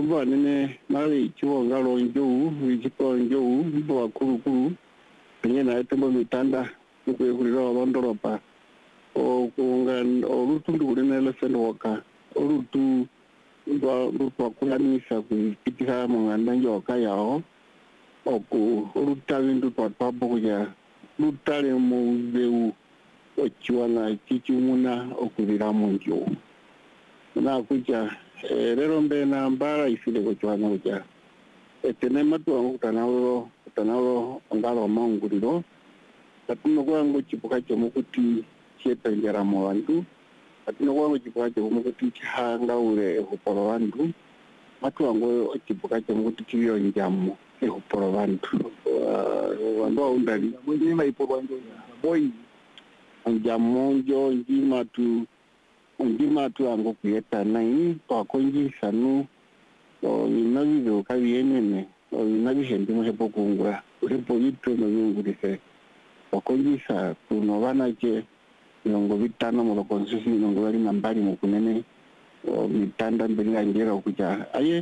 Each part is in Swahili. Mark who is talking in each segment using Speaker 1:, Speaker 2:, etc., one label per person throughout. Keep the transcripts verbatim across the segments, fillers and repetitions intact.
Speaker 1: Kuba nene mali chuo ngalo njoo wijipo njoo mbo kuru kuru penye na etembo mitanda kukwe kuliro wandoropa o kungan o rutu ndurene lesendo waka o rutu ndo rutu akulanisa kupitika munganda njoka yao o ku rutali ndu papo kuja rutali mu zeu o chiwana chichimuna o kulira munjo na kuja rero mbena mbara ifile kuchwana kuja etene matu wangu kutanawro kutanawro ngalo manguriro katino kwangu chipuka chomukuti chiepe njara mwandu katino kwangu chipuka chomukuti chihanga ure huporo wandu matu wangu chipuka chomukuti chiyo njamu huporo wandu wandu wa undali mwende ima iporo wandu boi njamu njo njima tu njima tu wangu kuyeta nai kwa konji sanu inabize ukabiyenene inabishe ndimo hepo kungura uhepo yitu no yungurise wakonjisa kuno banaje nongo bitano mu konsisi nongo bari nambari mu kunene mitanda mbere ngera kuja aye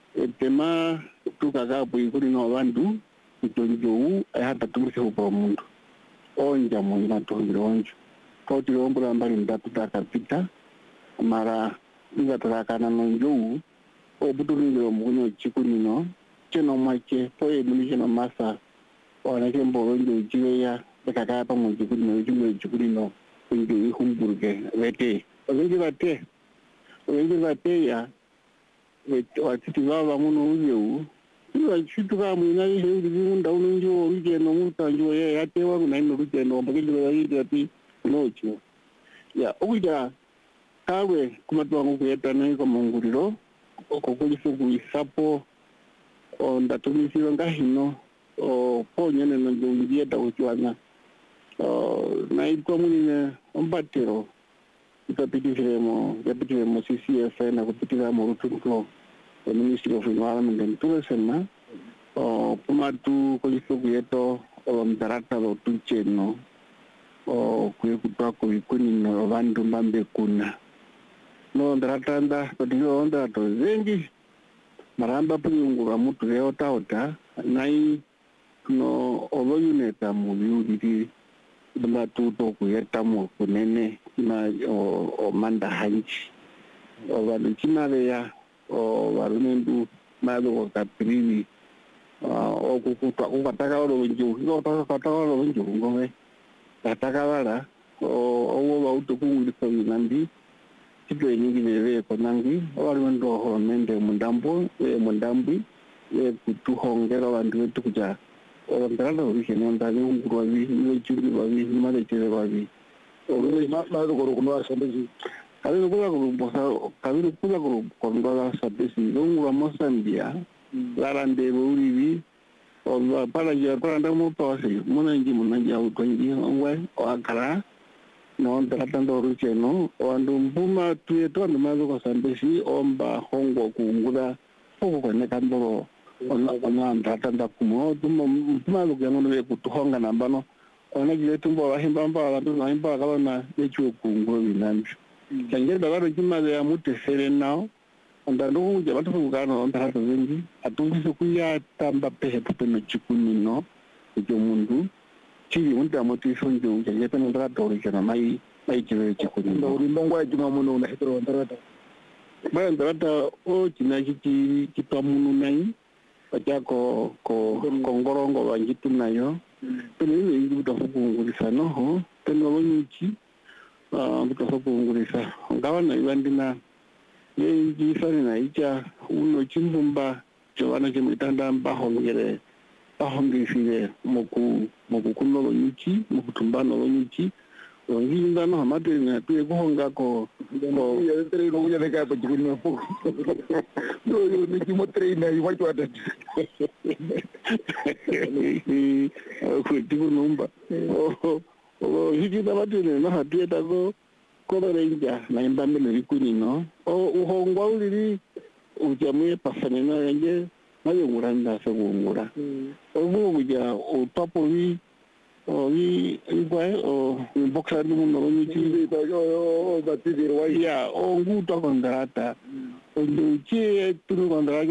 Speaker 1: tema tukaga buyikuri no bandu itonjo hata tumuse upo mundu onja mu ina tongiro onjo koti ombura mbari ndatu takapita mara ingatakana nonjo obutuliro muno chikunino cheno mache poye mulisheno masa ona kembo njo chiweya bekaka pa mu chikunino chimwe chikunino kunjo ihumburge wete ogengi bate ogengi bate ya watiti baba muno uyo iwa chituka mwina ihe uri ndauno njo urugendo mutanjo ye yatewa kuna ino rugendo mbagenjo yayidi ati nocho ya okuja kawe kumatwangu kuyeta naiko munguriro okukulisuku isapo ndatumisiro ngahino ponyene nonjo undieta kuchwana naitwa munine ombatero ikapitisiremo yapitiremo C C F na kupitiramo rutunko Ministry of Environment and Tourism kumatu kulisuku yeto mtarata lo tucheno kuyekutwa kuikunino vandu mbambe kuna no ndaratanda kodiyo ndato zengi maramba puyungura mutu leo taota nai no oloyuneta mu biuri ndatu to kuyeta mu kunene na o manda hanji o vanhu chimale ya o varunendu malo kapirivi o kukutwa kukataka olo nju ngo takataka olo nju ngome takavara o wa utokunguliso binandi kitu nyingine konangi wali ndo honende mundambo e mundambi e kutuhongera bantu wetu kuja ondala urishene ndali ungurwa bi ne churi babi male chere babi ore ma ma ko ko no asambezi kali ko ko bosa kali ko ko ko ndala sabesi ngurwa mosambia larande uribi o para ya para ndamo pasi munanji munanji autonji ngwe o akara no tratando rucheno wandu mbuma tuyeto ndo mazo ko sambesi omba hongo kungura poko kone kandoro ona ona tratanda kumo tumo mbuma lo kyango ne kutuhonga nambano ona gile tumbo bahimba mba abantu bahimba kabana yechu kunguro binambi kanje dabaro kimaze ya mutesere nao ndando kunja batu kugana onda hata zengi atungise kuya tamba pehe pepeno chikunino icyo mundu chiri unda motiso njo nje peno ndatori kana mai mai chire chikunino ndo ndongwa juma muno na hetero ndarata ba ndarata o china chiti kitamuno nai pachako ko kongorongo banjitu nayo peno ile ngi butafukungulisa no ho peno bonyuchi ah butafukungulisa ngawana ibandina yengi sana icha uno chimbumba chovana chemitanda mbahongere bahongifire moku moku kuno nyuchi moku tumbano nyuchi onginda no hamate na tuye kuhonga ko ko ya tere no ya deka pa chikuni po no yo ni kimo train na iwacho ata ko tibu numba o o hiji da batene no hatuye tago korenja na imbamele ikunino o uhongwa uliri ujamuye pasanena yanje nayo nguranda segungura obu buja o papo wi o wi igwa o boxa du mundo ni chi o batidiro wa ya o nguto kontrata o nchi tu kontrata